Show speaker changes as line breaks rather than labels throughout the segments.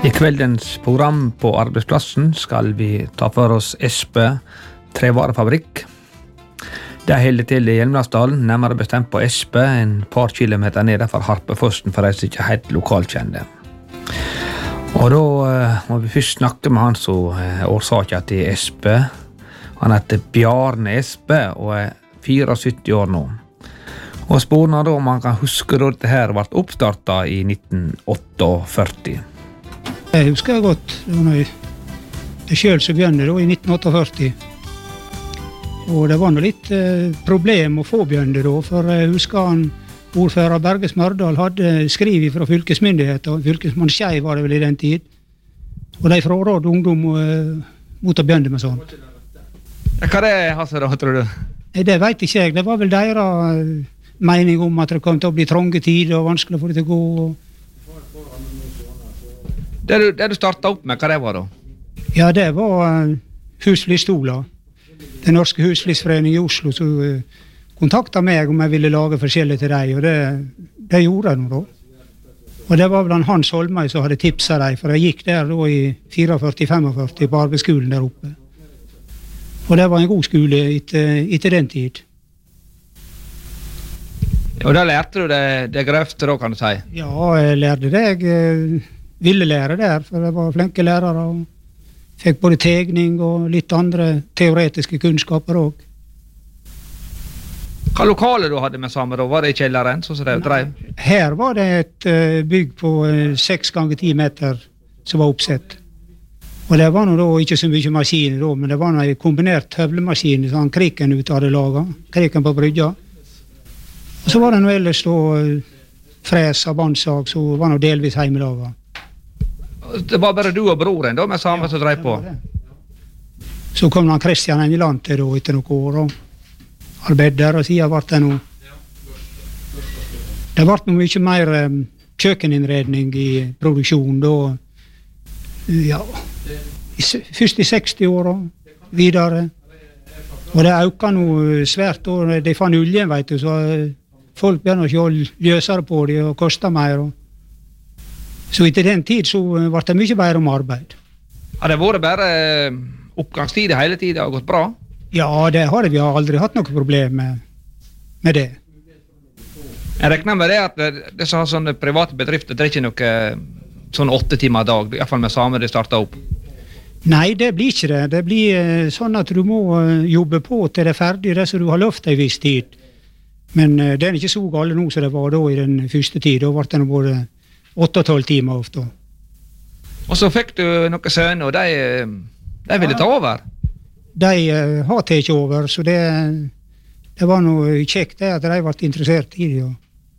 I kveldens program på arbeidsplassen skal vi ta for oss Espe trevarefabrikk. Det holder til i Hjelmlandsdalen, nærmere bestemt på Espe, en par kilometer nede fra Harpefossen for de som ikke er helt lokalkjente. Og da må vi først snakke med han som er årsaken til Espe. Han heter Bjarne Espe og er 74 år nå. Og spørsmålet da om han kan huske da dette her ble oppstartet i 1948.
Jeg husker jeg godt, det var jeg selv som begynte da, i 1948. Og det var noe litt problem å få begynne da, for jeg husker han, ordfører Berge Smørdal, hadde skrivet fra fylkesmyndigheter, fylkesmann Skei var det vel i den tid, og de frarådde ungdom mot å begynne med sånt.
Hva det Hasse da, tror du?
Det vet ikke jeg, det var vel deres mening om at det kom til å bli trånge tider og vanskelig å få det til å gå.
Det du startet opp med, hva det var da?
Ja, det var Husflistola. Den norske husflisforeningen i Oslo som kontaktet meg om jeg ville lage forskjellig til deg, og det gjorde jeg nå da. Og det var vel Hans Holmøy som hadde tipset deg, for jeg gikk der da i 44-45 på arbeidsskolen der oppe. Og det var en god skole etter den tid.
Og da lærte du det grøfte da, kan du si?
Ja, jeg lærte det jeg ville lære der, for det var flinke lærere, og fikk både tegning og litt andre teoretiske kunnskaper også.
Hva lokale du hadde med sammen da? Var det i kjelleren, sånn som det drev?
Her var det et bygg på 6 ganger 10 meter som var oppsett. Og det var nå da ikke så mye maskiner da, men det var en kombinert høvlemaskin som Kriken ut hadde laget, Kriken på brygga. Og så var det noe ellers da fres og bandsag, så var det delvis hjemmelaget.
Det var bare du og broren da, med samme som drev på?
Så kom han Kristian Engeland til da, etter noen år, og arbeidde der, og siden ble det noe. Det ble noe mye mer kjøkkeninnredning i produksjonen da, ja, først i 60-åra, videre. Og det økte noe svært da, de fann oljen, vet du, så folk begynner å kjøre løsere på det og koster mer. Så etter den tid så ble det mye bedre om arbeid.
Har det vært bare oppgangstid hele tiden og gått bra?
Ja, det har vi aldri hatt noe problem med det.
Jeg regner med det at det som har sånne private bedrifter, det er ikke noe sånn 8 timer a dag, i hvert fall med samer de starter opp.
Nei, det blir ikke det. Det blir sånn at du må jobbe på til det er ferdig, det som du har lovt en viss tid. Men det er ikke så galt nå som det var da i den første tid. Da ble det både 8-12 timer ofte.
Og så fikk du noen sønner, og de ville ta over?
De har tatt over, så det var noe kjekt det at de ble interessert i det.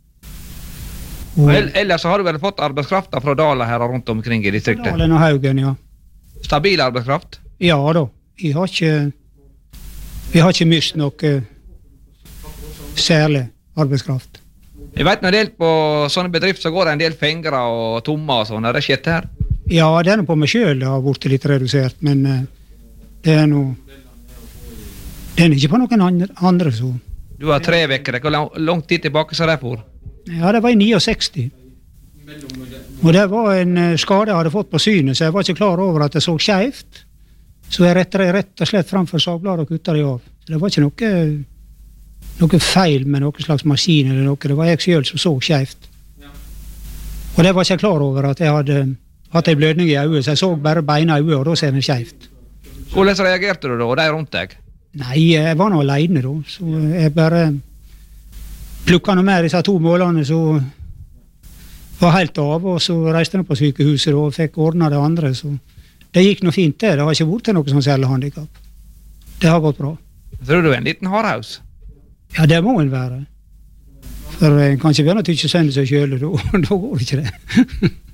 Ellers har du vel fått arbeidskrafta fra Dala her rundt omkring i distriktet?
Dalen og Haugen, ja.
Stabil arbeidskraft?
Ja da. Vi har ikke mist noe særlig arbeidskraft.
Jeg vet når det gjelder på sånne bedrifter så går det en del fingre og tommer og sånn. Er det skjedd her?
Ja, det er noe på meg selv det har blitt litt redusert, men det er noe... Det er ikke på noen andre så.
Du har 3 vekker. Hvor lang tid tilbake så det for?
Ja, det var i 69. Og det var en skade jeg hadde fått på synet, så jeg var ikke klar over at det så skjevt. Så jeg rettet rett og slett framfor sagbladet og kuttet det av. Det var ikke noe feil med noen slags maskin eller noe. Det var jeg selv som så skjevt. Og det var ikke jeg klar over at jeg hadde hatt en blødning i øyet, så jeg så bare beina i øyet, og da ser jeg skjevt.
Hvordan reagerte du da, og de rundt deg?
Nei, jeg var nå alene da, så jeg bare plukket noe mer disse 2 målene, så var helt av, og så reiste jeg på sykehuset og fikk ordnet det andre, så det gikk noe fint det. Det har ikke vært til noe sånn særlig handicap. Det har gått bra.
Tror du en liten hardhaus?
Ja, det må en være. For en kan ikke være noe til ikke sende seg selv, da går det ikke det.